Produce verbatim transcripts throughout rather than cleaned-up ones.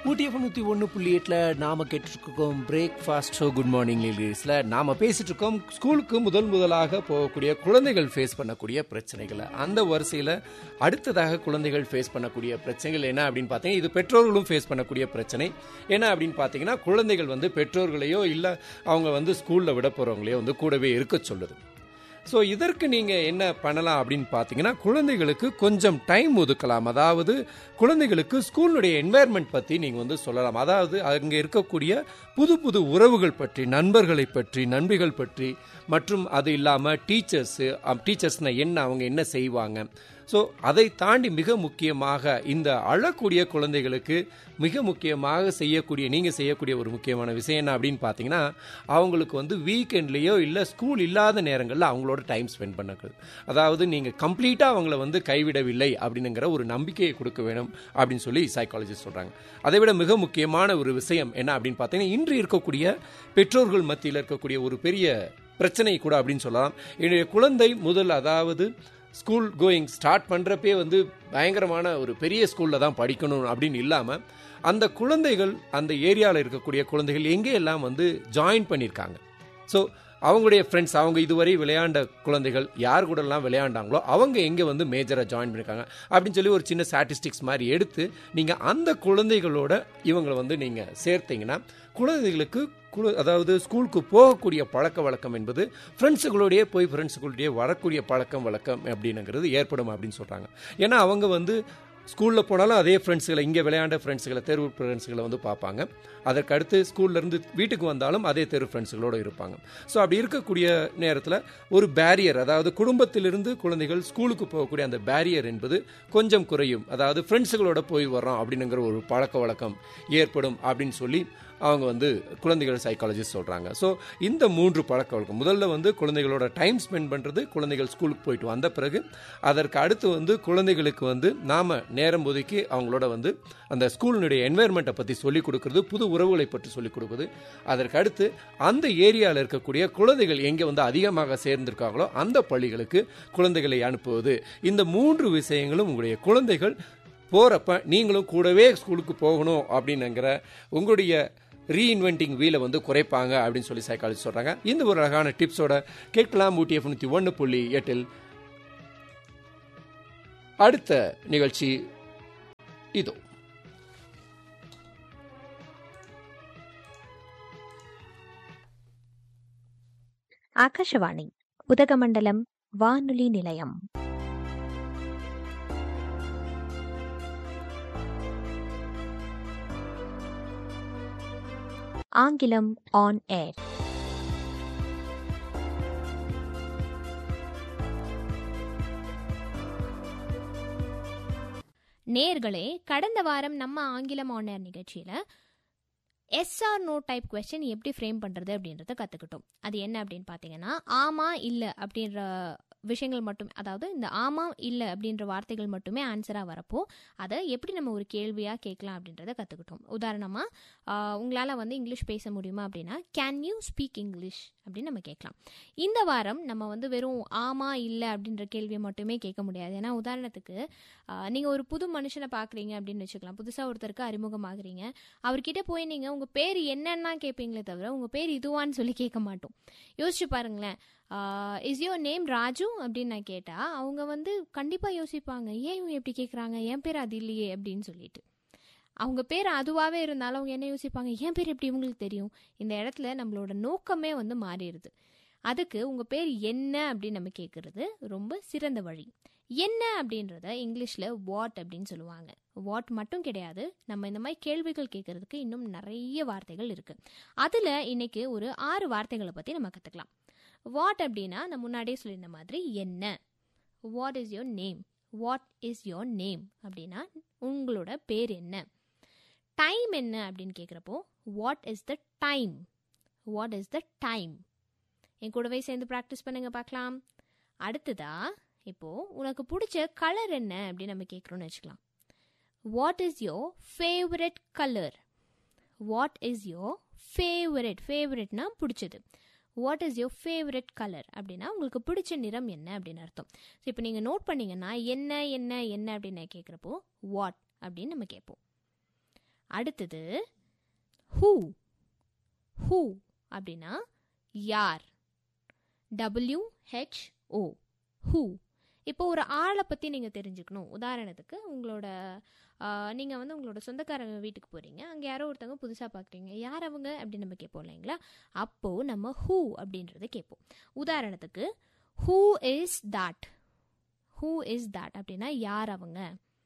ஊட்டி FM நூற்றி ஒன்று புள்ளி எட்டில் நாம் கேட்டுருக்கோம் பிரேக்ஃபாஸ்ட் ஷோ குட் மார்னிங் லில்ஸில் நாம் பேசிகிட்டு இருக்கோம் ஸ்கூலுக்கு முதல் முதலாக போகக்கூடிய குழந்தைகள் ஃபேஸ் பண்ணக்கூடிய பிரச்சனைகளை. அந்த வரிசையில் அடுத்ததாக குழந்தைகள் ஃபேஸ் பண்ணக்கூடிய பிரச்சனைகள் என்ன அப்படின்னு பார்த்தீங்கன்னா, இது பெற்றோர்களும் ஃபேஸ் பண்ணக்கூடிய பிரச்சனை என்ன அப்படின்னு பார்த்தீங்கன்னா, குழந்தைகள் வந்து பெற்றோர்களையோ இல்லை அவங்க வந்து ஸ்கூலில் விட போகிறவங்களையோ வந்து கூடவே இருக்க சொல்லுது. ஸோ இதற்கு நீங்கள் என்ன பண்ணலாம் அப்படின்னு பார்த்தீங்கன்னா, குழந்தைகளுக்கு கொஞ்சம் டைம் ஒதுக்கலாம். அதாவது குழந்தைகளுக்கு ஸ்கூலுடைய என்வாயர்மெண்ட் பற்றி நீங்கள் வந்து சொல்லலாம். அதாவது அங்கே இருக்கக்கூடிய புது புது உறவுகள் பற்றி, நண்பர்களை பற்றி, நண்பிகள் பற்றி, மற்றும் அது இல்லாமல் டீச்சர்ஸு டீச்சர்ஸ்னால் என்ன, அவங்க என்ன செய்வாங்க. ஸோ அதை தாண்டி மிக முக்கியமாக இந்த அழக்கூடிய குழந்தைகளுக்கு மிக முக்கியமாக செய்யக்கூடிய நீங்கள் செய்யக்கூடிய ஒரு முக்கியமான விஷயம் என்ன அப்படின்னு பார்த்தீங்கன்னா, அவங்களுக்கு வந்து வீக்கெண்ட்லேயோ இல்லை ஸ்கூல் இல்லாத நேரங்களில் அவங்களோட டைம் ஸ்பெண்ட் பண்ணக்கூடாது. அதாவது நீங்கள் கம்ப்ளீட்டாக அவங்கள வந்து கைவிடவில்லை அப்படிங்கிற ஒரு நம்பிக்கையை கொடுக்க வேணும் அப்படின்னு சொல்லி சைக்காலஜிஸ்ட் சொல்கிறாங்க. அதை விட மிக முக்கியமான ஒரு விஷயம் என்ன அப்படின்னு பார்த்தீங்கன்னா, இன்று இருக்கக்கூடிய பெற்றோர்கள் மத்தியில் இருக்கக்கூடிய ஒரு பெரிய பிரச்சனை கூட அப்படின்னு சொல்லலாம். என்னுடைய குழந்தை முதல் அதாவது ஸ்கூல் கோயிங் ஸ்டார்ட் பண்ணுறப்பே வந்து பயங்கரமான ஒரு பெரிய ஸ்கூலில் தான் படிக்கணும் அப்படின்னு இல்லாமல், அந்த குழந்தைகள் அந்த ஏரியாவில் இருக்கக்கூடிய குழந்தைகள் எங்கே எல்லாம் வந்து ஜாயின் பண்ணியிருக்காங்க. ஸோ அவங்களுடைய ஃப்ரெண்ட்ஸ், அவங்க இதுவரை விளையாண்ட குழந்தைகள் யார் கூடலாம் விளையாண்டாங்களோ அவங்க எங்கே வந்து மேஜராக ஜாயின் பண்ணியிருக்காங்க அப்படின்னு சொல்லி ஒரு சின்ன ஸ்டாட்டிஸ்டிக்ஸ் மாதிரி எடுத்து நீங்கள் அந்த குழந்தைகளோட இவங்களை வந்து நீங்கள் சேர்த்தீங்கன்னா, குழந்தைகளுக்கு குழு அதாவது ஸ்கூலுக்கு போகக்கூடிய பழக்க வழக்கம் என்பது ஃப்ரெண்ட்ஸுகளோடையே போய் ஃப்ரெண்ட்ஸுகளோடையே வரக்கூடிய பழக்கம் வழக்கம் அப்படின்னுங்கிறது ஏற்படும் அப்படின்னு சொல்கிறாங்க. ஏன்னா அவங்க வந்து ஸ்கூலில் போனாலும் அதே ஃப்ரெண்ட்ஸுகளை, இங்கே விளையாண்ட ஃப்ரெண்ட்ஸுகளை, தெரு ஃப்ரெண்ட்ஸுகளை வந்து பார்ப்பாங்க. அதற்கு அடுத்து ஸ்கூல்லேருந்து வீட்டுக்கு வந்தாலும் அதே தெரு ஃப்ரெண்ட்ஸுகளோடு இருப்பாங்க. ஸோ அப்படி இருக்கக்கூடிய நேரத்தில் ஒரு பேரியர், அதாவது குடும்பத்திலிருந்து குழந்தைகள் ஸ்கூலுக்கு போகக்கூடிய அந்த பேரியர் என்பது கொஞ்சம் குறையும். அதாவது ஃப்ரெண்ட்ஸுகளோட போய் வர்றோம் அப்படிங்கிற ஒரு பழக்க வழக்கம் ஏற்படும் அப்படின்னு சொல்லி அவங்க வந்து குழந்தைகள் சைக்காலஜிஸ்ட் சொல்கிறாங்க. ஸோ இந்த மூன்று பழக்க வழக்கம், முதல்ல வந்து குழந்தைகளோட டைம் ஸ்பெண்ட் பண்ணுறது, குழந்தைகள் ஸ்கூலுக்கு போயிட்டு வந்த பிறகு அதற்கு அடுத்து வந்து குழந்தைகளுக்கு வந்து நாம் நேரம் ஒதுக்கி அவங்களோட வந்து அந்த ஸ்கூலினுடைய என்வாயர்மெண்ட்டை பற்றி சொல்லிக் கொடுக்குறது, புது உறவுகளை பற்றி சொல்லிக் கொடுக்குறது. அதற்கு அடுத்து அந்த ஏரியாவில் இருக்கக்கூடிய குழந்தைகள் எங்கே வந்து அதிகமாக சேர்ந்திருக்காங்களோ அந்த பள்ளிகளுக்கு குழந்தைகளை அனுப்புவது. இந்த மூன்று விஷயங்களும் உங்களுடைய குழந்தைகள் போகிறப்ப நீங்களும் கூடவே ஸ்கூலுக்கு போகணும் அப்படின்னுங்கிற உங்களுடைய ரீஇன்வென்டிங் வீலை வந்து குறைப்பாங்க அப்படின்னு சொல்லி சைக்காலஜி சொல்கிறாங்க. இந்த ஒரு அழகான டிப்ஸோட கேட்கலாம் ஊட்டி எஃப்எம் நூற்றி ஒன்று புள்ளி எட்டில். அடுத்த நிகழ்ச்சி இதோ. ஆகாஷவாணி உதகமண்டலம் வானொலி நிலையம். ஆங்கிலம் ஆன் ஏர். நேயர்களே, கடந்த வாரம் நம்ம ஆங்கிலம் ஆன் ஏர் நிகழ்ச்சியில S R no type question எப்படி ஃப்ரேம் பண்றது அப்படின்றத கத்துக்கிட்டோம். அது என்ன அப்படின்னு பாத்தீங்கன்னா, ஆமா இல்ல அப்படின்ற விஷயங்கள் மட்டும், அதாவது இந்த ஆமா இல்ல அப்படின்ற வார்த்தைகள் மட்டுமே ஆன்சரா வரப்போ அதை எப்படி நம்ம ஒரு கேள்வியா கேட்கலாம் அப்படின்றத கத்துக்கிட்டோம். உதாரணமா உங்களால வந்து இங்கிலீஷ் பேச முடியுமா அப்படின்னா, கேன் யூ ஸ்பீக் இங்கிலீஷ் அப்படின்னு நம்ம கேட்கலாம். இந்த வாரம் நம்ம வந்து வெறும் ஆமா இல்ல அப்படின்ற கேள்வியை மட்டுமே கேட்க முடியாது. ஏன்னா உதாரணத்துக்கு நீங்க ஒரு புது மனுஷனை பாக்குறீங்க அப்படின்னு வச்சுக்கலாம். புதுசா ஒருத்தருக்கு அறிமுகமாகறீங்க. அவர்கிட்ட போய் நீங்க உங்க பேர் என்னன்னா கேட்பீங்களே தவிர உங்க பேர் இதுவான்னு சொல்லி கேட்க மாட்டோம். யோசிச்சு பாருங்களேன். இஸ் யோர் நேம் ராஜு அப்படின்னு நான் கேட்டா அவங்க வந்து கண்டிப்பா யோசிப்பாங்க, ஏன் இவங்க எப்படி கேட்குறாங்க, என் பேர் அது இல்லையே அப்படின்னு சொல்லிட்டு. அவங்க பேர் அதுவாகவே இருந்தாலும் அவங்க என்ன யோசிப்பாங்க, என் பேர் எப்படி இவங்களுக்கு தெரியும். இந்த இடத்துல நம்மளோட நோக்கமே வந்து மாறிடுது. அதுக்கு உங்க பேர் என்ன அப்படின்னு நம்ம கேட்கறது ரொம்ப சிறந்த வழி. என்ன அப்படின்றத இங்கிலீஷ்ல வாட் அப்படின்னு சொல்லுவாங்க. வாட் மட்டும் கிடையாது, நம்ம இந்த மாதிரி கேள்விகள் கேட்கறதுக்கு இன்னும் நிறைய வார்த்தைகள் இருக்கு. அதுல இன்னைக்கு ஒரு ஆறு வார்த்தைகளை பத்தி நம்ம கத்துக்கலாம். வாட் அப்படின்னா நான் முன்னாடியே சொல்லியிருந்த மாதிரி என்ன. What is your name. What is your name அப்படின்னா உங்களோட பேர் என்ன. டைம் என்ன அப்படின்னு கேட்குறப்போ what is the time. What is the time. என் கூடவே சேர்ந்து ப்ராக்டிஸ் பண்ணுங்க பார்க்கலாம். அடுத்ததா இப்போ உனக்கு பிடிச்ச கலர் என்ன அப்படின்னு நம்ம கேட்குறோன்னு வச்சுக்கலாம். What is your favourite colour. What is your favourite. ஃபேவரட்னா பிடிச்சது. What is your favourite colour அப்படின்னா உங்களுக்கு பிடிச்ச நிறம் என்ன அப்படின்னு அர்த்தம். ஸோ இப்போ நீங்கள் நோட் பண்ணிங்கன்னா என்ன என்ன என்ன அப்படின்னு கேட்குறப்போ வாட் அப்படின்னு நம்ம கேட்போம். அடுத்தது ஹூ. ஹூ அப்படின்னா யார். W H O, who. இப்போ ஒரு ஆளை பற்றி நீங்கள் தெரிஞ்சுக்கணும். உதாரணத்துக்கு உங்களோட நீங்கள் வந்து உங்களோட சொந்தக்காரங்க வீட்டுக்கு போகிறீங்க, அங்கே யாரோ ஒருத்தவங்க புதுசாக பார்க்குறீங்க, யார் அவங்க அப்படின்னு நம்ம கேட்போம் இல்லைங்களா. அப்போது நம்ம ஹூ அப்படின்றத கேட்போம். உதாரணத்துக்கு who is that. Who is that அப்படின்னா யார் அவங்க.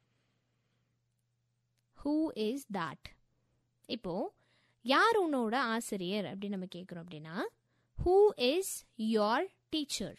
Who is that. இப்போது யார் உன்னோட ஆசிரியர் அப்படின்னு நம்ம கேட்குறோம் அப்படின்னா who is your teacher.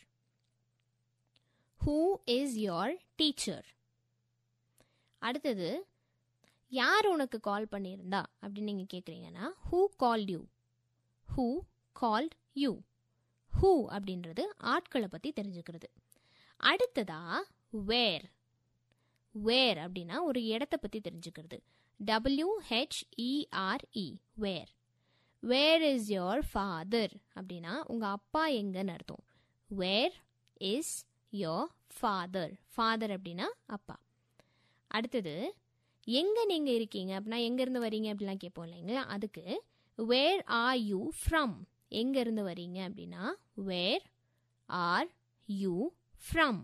Who is your teacher. அடுத்தது யார் உனக்கு கால் பண்ணியிருந்தா அப்படின்னு நீங்கள் கேட்குறீங்கன்னா who called you. Who called you. Who அப்படின்றது ஆட்களை பற்றி தெரிஞ்சுக்கிறது. அடுத்ததா வேர். வேர் அப்படின்னா ஒரு இடத்தை பற்றி தெரிஞ்சுக்கிறது. W H E R E, where. Where is your father அப்படின்னா உங்கள் அப்பா எங்கன்னு அர்த்தம். Where is your father. Father அப்படின்னா அப்பா. அடுத்தது எங்கே நீங்கள் இருக்கீங்க அப்படின்னா எங்கேருந்து வரீங்க அப்படிலாம் கேட்போம் இல்லைங்களா. அதுக்கு வேர் ஆர் யூ ஃப்ரம். எங்கேருந்து வரீங்க அப்படின்னா வேர் ஆர் யூ ஃப்ரம்.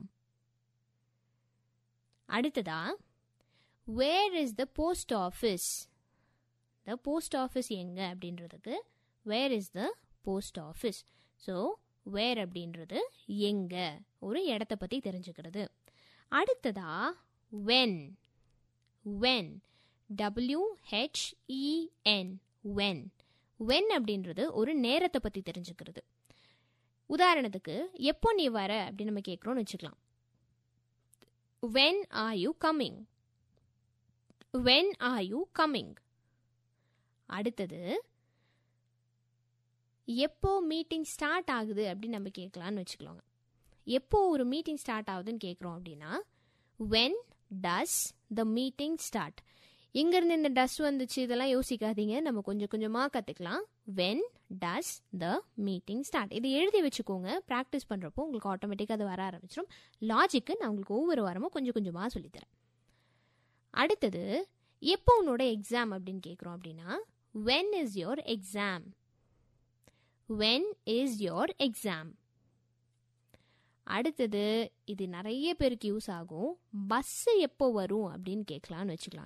அடுத்ததா where is the post office. The post office எங்கே அப்படின்றதுக்கு where is the post office. So where அப்படின்றது எங்கே, ஒரு இடத்த பற்றி தெரிஞ்சுக்கிறது. அடுத்ததா when. When, W H E N, when. When அப்படின்றது ஒரு நேரத்தை பற்றி தெரிஞ்சுக்கிறது. உதாரணத்துக்கு எப்போ நீ வர அப்படின்னு நம்ம கேட்குறோன்னு வச்சுக்கலாம். When are you coming. When are you coming. அடுத்தது எப்போ மீட்டிங் ஸ்டார்ட் ஆகுது அப்படின்னு நம்ம கேட்கலான்னு வச்சுக்கலாங்க. எப்போ ஒரு மீட்டிங் ஸ்டார்ட் ஆகுதுன்னு கேட்குறோம் அப்படின்னா when does the meeting start. எங்கேருந்து இந்த டஸ் வந்துச்சு இதெல்லாம் யோசிக்காதீங்க, நம்ம கொஞ்சம் கொஞ்சமாக கற்றுக்கலாம். When does the meeting start. இதை எழுதி வச்சுக்கோங்க. ப்ராக்டிஸ் பண்ணுறப்போ உங்களுக்கு ஆட்டோமேட்டிக்காக அது வர ஆரம்பிச்சிடும். லாஜிக்கு நான் உங்களுக்கு ஒவ்வொரு வாரமும் கொஞ்சம் கொஞ்சமாக சொல்லித்தரேன். அடுத்தது எப்போ உன்னோட எக்ஸாம் அப்படின்னு கேட்குறோம் அப்படின்னா when is your exam. When is your exam. அடுத்தது இது நிறைய பேருக்கு யூஸ் ஆகும். பஸ்ஸு எப்போ வரும் அப்படின்னு கேட்கலான்னு வச்சுக்கலாம்.